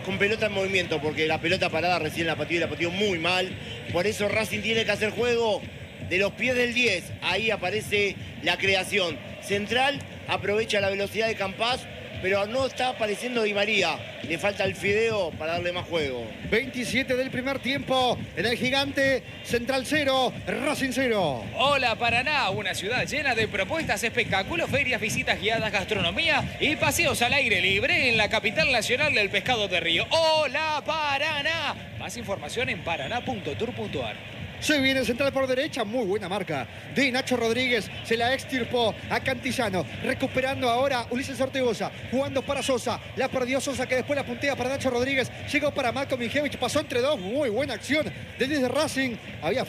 con pelota en movimiento, porque la pelota parada recién la pateó muy mal. Por eso Racing tiene que hacer juego de los pies del 10. Ahí aparece la creación. Central aprovecha la velocidad de Campás, pero no está apareciendo Di María. Le falta el fideo para darle más juego. 27 del primer tiempo en el Gigante. Central 0, Racing 0. Hola Paraná, una ciudad llena de propuestas, espectáculos, ferias, visitas guiadas, gastronomía y paseos al aire libre en la capital nacional del pescado de río. Hola Paraná. Más información en paraná.tour.ar. Se viene Central por derecha, muy buena marca de Nacho Rodríguez, se la extirpó a Cantillano, recuperando ahora Ulises Ortegoza, jugando para Sosa, la perdió Sosa que después la puntea para Nacho Rodríguez, llegó para Marco Mijevich, pasó entre dos, muy buena acción del 10 de Racing, había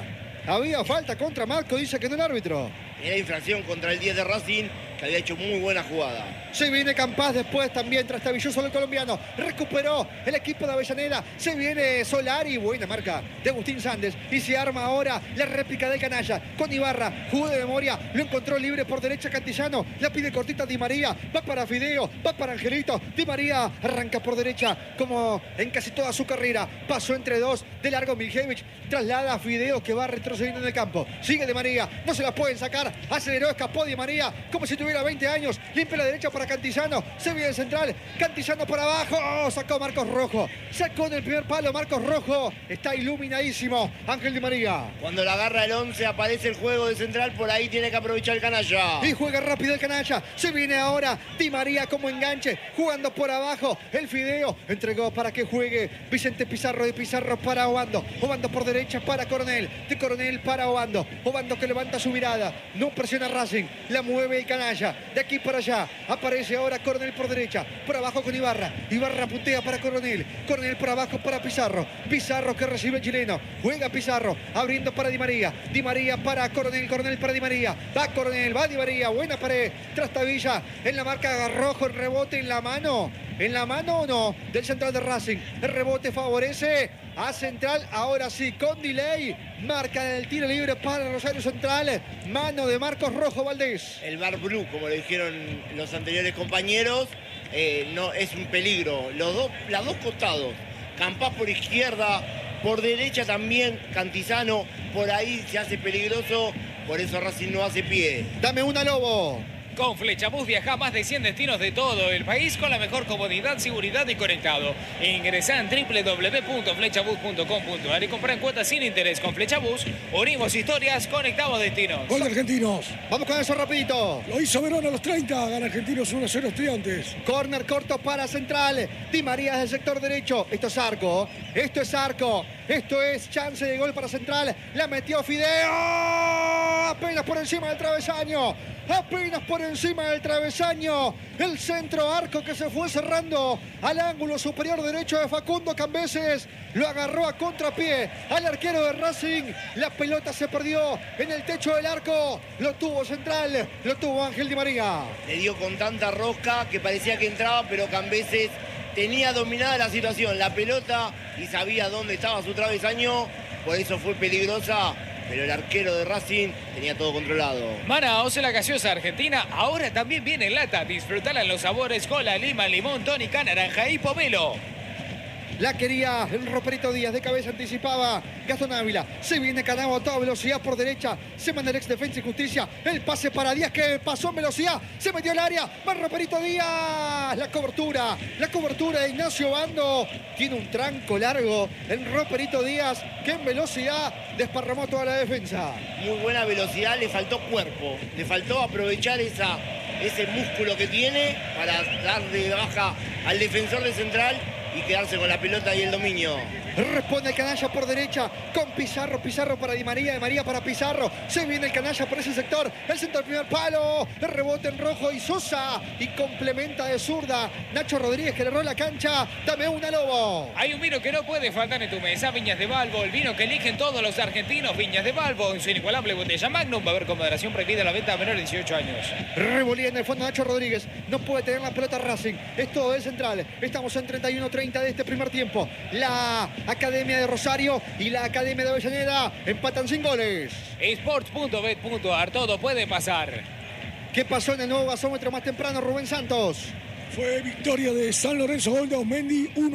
falta contra Marco, dice que no el árbitro. Era infracción contra el 10 de Racing, que había hecho muy buena jugada. Se viene Campás después también, trastabilloso el colombiano. Recuperó el equipo de Avellaneda. Se viene Solari, buena marca de Agustín Sández. Y se arma ahora la réplica del canalla con Ibarra. Jugó de memoria, lo encontró libre por derecha Cantillano. La pide cortita Di María. Va para Fideo, va para Angelito. Di María arranca por derecha como en casi toda su carrera. Pasó entre dos de largo Miljevich. Traslada a Fideo que va retrocediendo en el campo. Sigue Di María, no se la pueden sacar. Aceleró, escapó Di María como si tuviera 20 años. Limpia la derecha para Cantillano. Se viene el central. Cantillano por abajo. Oh, sacó Marcos Rojo. Sacó en el primer palo Marcos Rojo. Está iluminadísimo Ángel Di María. Cuando la agarra el 11 aparece el juego de central. Por ahí tiene que aprovechar el canalla. Y juega rápido el canalla. Se viene ahora Di María como enganche. Jugando por abajo. El Fideo entregó para que juegue Vicente Pizarro. De Pizarro para Obando. Obando por derecha para Coronel. De Coronel para Obando. Obando que levanta su mirada. No presiona Racing. La mueve el canalla. De aquí para allá. Aparece ahora Coronel por derecha. Por abajo con Ibarra. Ibarra puntea para Coronel. Coronel por abajo para Pizarro. Pizarro que recibe el chileno. Juega Pizarro. Abriendo para Di María. Di María para Coronel. Coronel para Di María. Va Coronel. Va Di María. Buena pared. Trastavilla en la marca Rojo. El rebote en la mano. ¿En la mano o no? Del central de Racing. El rebote favorece a Central. Ahora sí, con delay. Marca del tiro libre para Rosario Central. Mano de Marcos Rojo Valdés. El bar blue, como le dijeron los anteriores compañeros, no es un peligro. Los dos costados. Campás por izquierda, por derecha también Cantizano. Por ahí se hace peligroso. Por eso Racing no hace pie. Dame una, Lobo. Con Flechabús viaja a más de 100 destinos de todo el país con la mejor comodidad, seguridad y conectado. Ingresá en www.flechabús.com.ar y compra en cuotas sin interés. Con Flechabús, unimos historias, conectamos destinos. Gol de Argentinos. Vamos con eso rapidito. Lo hizo Verón a los 30. Gana Argentinos 1-0 Estudiantes. Corner corto para Central. Di María del sector derecho. Esto es arco. Esto es arco. Esto es chance de gol para Central. La metió Fideo. Apenas por encima del travesaño. Apenas por encima del travesaño. El centro arco que se fue cerrando al ángulo superior derecho de Facundo Cambeses. Lo agarró a contrapié al arquero de Racing. La pelota se perdió en el techo del arco. Lo tuvo Central. Lo tuvo Ángel Di María. Le dio con tanta rosca que parecía que entraba, pero Cambeses tenía dominada la situación, la pelota, y sabía dónde estaba su travesaño. Por eso fue peligrosa. Pero el arquero de Racing tenía todo controlado. Manaos, la gaseosa argentina, ahora también viene en lata. Disfrutala en los sabores cola, lima, limón, tónica, naranja y pomelo. La quería el Roperito Díaz, de cabeza anticipaba Gastón Ávila. Se viene Canavo a toda velocidad por derecha. Se manda el ex Defensa y Justicia. El pase para Díaz que pasó en velocidad. Se metió al área. Va Roperito Díaz. La cobertura de Ignacio Bando. Tiene un tranco largo el Roperito Díaz que en velocidad desparramó toda la defensa. Muy buena velocidad, le faltó cuerpo. Le faltó aprovechar ese músculo que tiene para darle baja al defensor de Central y quedarse con la pelota y el dominio. Responde el canalla por derecha con Pizarro. Pizarro para Di María. Di María para Pizarro. Se viene el canalla por ese sector. El centro del primer palo. El rebote en rojo y Sosa. Y complementa de zurda Nacho Rodríguez que le erró la cancha. Dame una, Lobo. Hay un vino que no puede faltar en tu mesa. Viñas de Balbo. El vino que eligen todos los argentinos. Viñas de Balbo. En su inigualable botella Magnum. Va a haber con moderación prohibida la venta a menores de 18 años. Revolía en el fondo Nacho Rodríguez. No puede tener la pelota Racing. Es todo del Central. Estamos en 31-30 de este primer tiempo. La Academia de Rosario y la Academia de Avellaneda empatan sin goles. Sports.bet.ar, todo puede pasar. ¿Qué pasó en el nuevo gasómetro más temprano, Rubén Santos? Fue victoria de San Lorenzo, gol de Osmendi, 1.